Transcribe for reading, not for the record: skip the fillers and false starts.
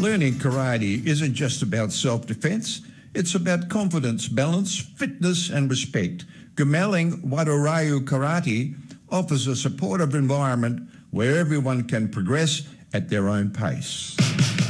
Learning karate isn't just about self-defense, it's about confidence, balance, fitness and respect. Gumaling Wadorayu Karate offers a supportive environment where everyone can progress at their own pace.